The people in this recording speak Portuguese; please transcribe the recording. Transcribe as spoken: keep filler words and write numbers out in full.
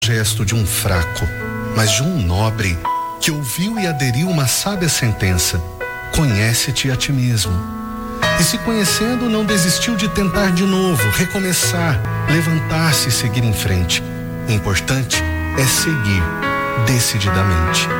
gesto de um fraco, mas de um nobre que ouviu e aderiu uma sábia sentença: conhece-te a ti mesmo. E se conhecendo, não desistiu de tentar de novo, recomeçar, levantar-se e seguir em frente. O importante é seguir decididamente.